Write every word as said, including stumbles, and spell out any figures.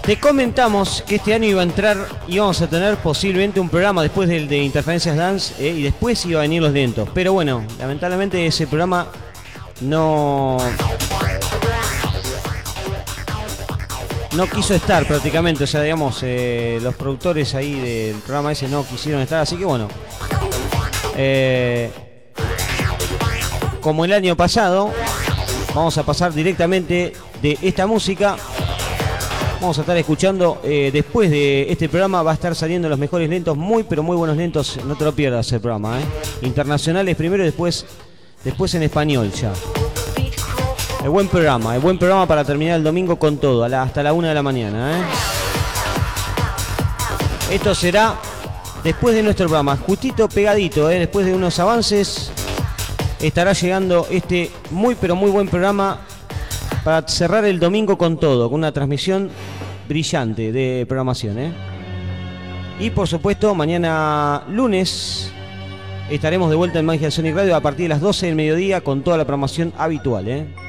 Te comentamos que este año iba a entrar, íbamos a tener posiblemente un programa después del de Interferencias Dance eh, y después iba a venir Los Lentos. Pero bueno, lamentablemente ese programa no... No quiso estar prácticamente, o sea, digamos, eh, los productores ahí del programa ese no quisieron estar, así que bueno. Eh, como el año pasado, vamos a pasar directamente de esta música. Vamos a estar escuchando, eh, después de este programa va a estar saliendo los mejores lentos, muy pero muy buenos lentos, no te lo pierdas el programa, ¿eh? Internacionales primero y después, después en español ya. El buen programa, el buen programa para terminar el domingo con todo, a la, hasta la una de la mañana, ¿eh? Esto será después de nuestro programa, justito pegadito, ¿eh? Después de unos avances, estará llegando este muy pero muy buen programa para cerrar el domingo con todo, con una transmisión brillante de programación, ¿eh? Y por supuesto, mañana lunes estaremos de vuelta en Magia Sonic Radio a partir de las doce del mediodía con toda la programación habitual, ¿eh?